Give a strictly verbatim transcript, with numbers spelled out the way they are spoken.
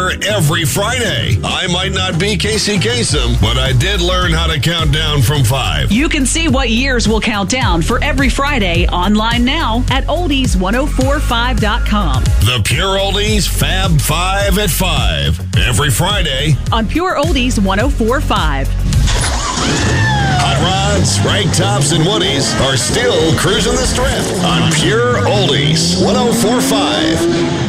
here every Friday. I might not be Casey Kasem, but I did learn how to count down from five. You can see what years will count down for every Friday online now at oldies ten forty-five dot com. The Pure Oldies Fab Five at five. Every Friday on Pure Oldies ten forty-five. Hot rods, rag tops, and woodies are still cruising the strip on Pure Oldies ten forty-five.